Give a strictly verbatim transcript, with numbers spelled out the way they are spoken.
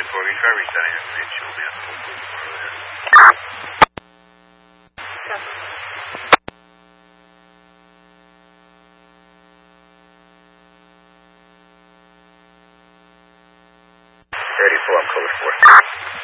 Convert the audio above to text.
ten four, we try resetting it to the shield, man. thirty-four, I'm code four.